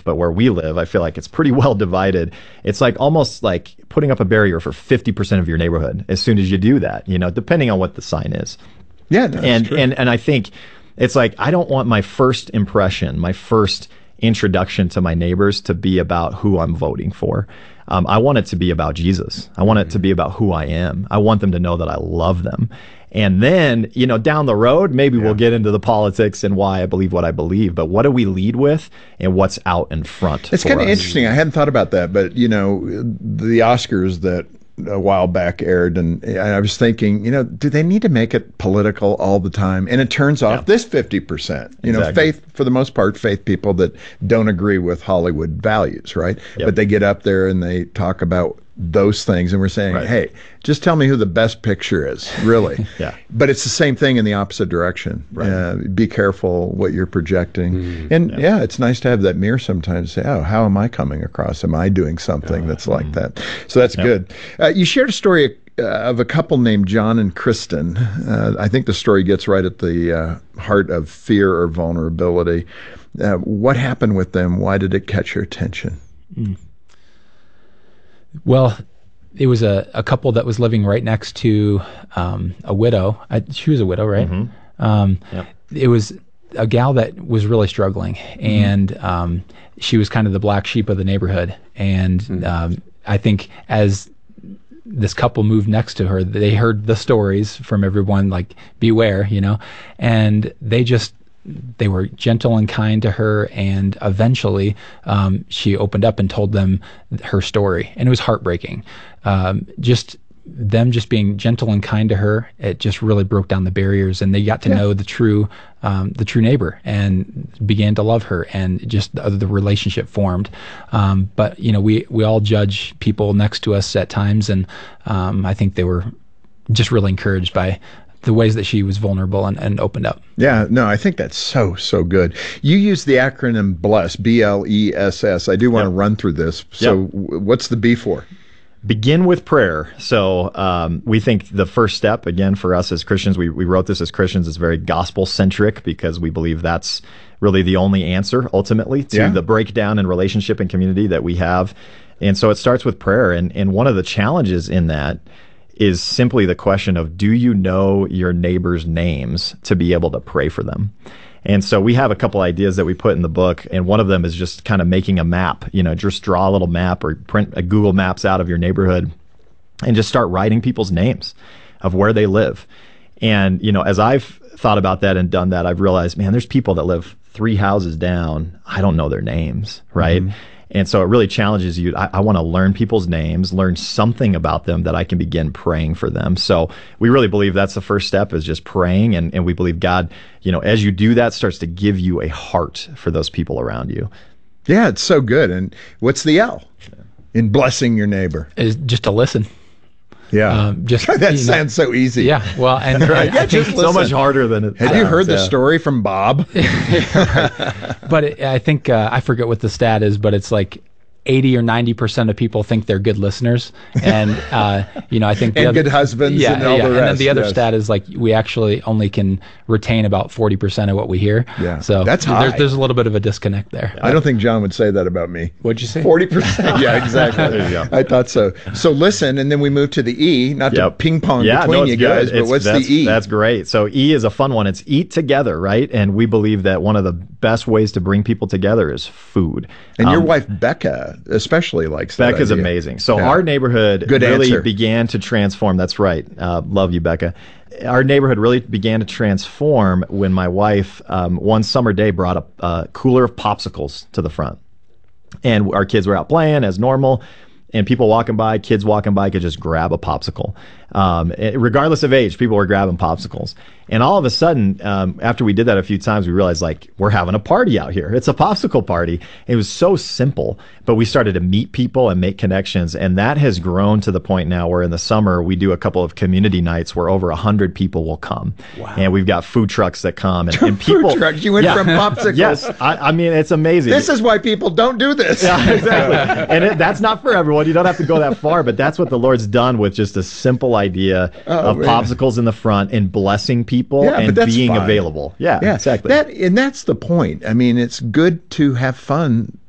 but where we live, I feel like it's pretty well divided. It's like almost like putting up a barrier for 50% of your neighborhood as soon as you do that, depending on what the sign is. Yeah, no, and I think it's like, I don't want my first impression, my first introduction to my neighbors to be about who I'm voting for. I want it to be about Jesus. I want it to be about who I am. I want them to know that I love them. And then, down the road, maybe we'll get into the politics and why I believe what I believe. But what do we lead with and what's out in front? It's kind of interesting. I hadn't thought about that, but, the Oscars that a while back aired, and I was thinking, do they need to make it political all the time? And it turns off this 50%. Exactly. Faith, for the most part, faith people that don't agree with Hollywood values, right? Yep. But they get up there and they talk about those things, and we're saying, hey, just tell me who the best picture is, really. Yeah. But it's the same thing in the opposite direction. Right. Be careful what you're projecting. And it's nice to have that mirror sometimes to say, oh, how am I coming across? Am I doing something that's like that? So that's good. You shared a story of a couple named John and Kristen. I think the story gets right at the heart of fear or vulnerability. What happened with them? Why did it catch your attention? Well, it was a couple that was living right next to a widow. She was a widow, right? Mm-hmm. It was a gal that was really struggling, and she was kind of the black sheep of the neighborhood. And I think as this couple moved next to her, they heard the stories from everyone, like, beware, and they were gentle and kind to her, and eventually she opened up and told them her story, and it was heartbreaking. Just being gentle and kind to her, it just really broke down the barriers, and they got to know the true neighbor and began to love her, and just the relationship formed. But we all judge people next to us at times, and I think they were just really encouraged by the ways that she was vulnerable and opened up. Yeah, no, I think that's so good. You use the acronym BLESS, BLESS. I do want to run through this. So what's the B for? Begin with prayer. So we think the first step, again, for us as Christians, we wrote this as Christians, is very gospel-centric, because we believe that's really the only answer, ultimately, to the breakdown in relationship and community that we have. And so it starts with prayer. And one of the challenges in that is simply the question of, do you know your neighbors' names to be able to pray for them? And so we have a couple ideas that we put in the book, and one of them is just kind of making a map, just draw a little map or print a Google Maps out of your neighborhood and just start writing people's names of where they live. And, as I've thought about that and done that, I've realized, man, there's people that live 3 houses down. I don't know their names, right? Mm-hmm. And so it really challenges you. I want to learn people's names, learn something about them that I can begin praying for them. So we really believe that's the first step, is just praying. And we believe God, as you do that, starts to give you a heart for those people around you. Yeah, it's so good. And what's the L in blessing your neighbor? Is just to listen. Yeah, that sounds so easy. Yeah, well, and I think so much harder than it. Have you heard the story from Bob? But I think I forget what the stat is, but it's like 80 or 90% of people think they're good listeners, and I think good husbands, and all the rest. And then the other stat is like we actually only can retain about 40% of what we hear. Yeah, so that's high. There's a little bit of a disconnect there. I don't think John would say that about me. What'd you say? 40%. Yeah, exactly. There you go. I thought so. So listen, and then we move to the E. Not to ping pong between you guys, but what's the E? That's great. So E is a fun one. It's eat together, right? And we believe that one of the best ways to bring people together is food. And your wife Becca especially likes that. Becca's amazing. So our neighborhood really began to transform. That's right. Love you, Becca. Our neighborhood really began to transform when my wife one summer day brought a cooler of popsicles to the front. And our kids were out playing as normal. And people walking by, kids walking by, could just grab a popsicle. Regardless of age, people were grabbing popsicles. And all of a sudden, after we did that a few times, we realized, like, we're having a party out here. It's a popsicle party. It was so simple, but we started to meet people and make connections. And that has grown to the point now where in the summer, we do a couple of community nights where over 100 people will come. Wow. And we've got food trucks that come. And people. Food trucks? You went from popsicles? Yes. I mean, it's amazing. This is why people don't do this. Yeah, exactly. And that's not for everyone. You don't have to go that far, but that's what the Lord's done with just a simple idea of popsicles in the front and blessing people and being available. Yeah, exactly. And that's the point. I mean, it's good to have fun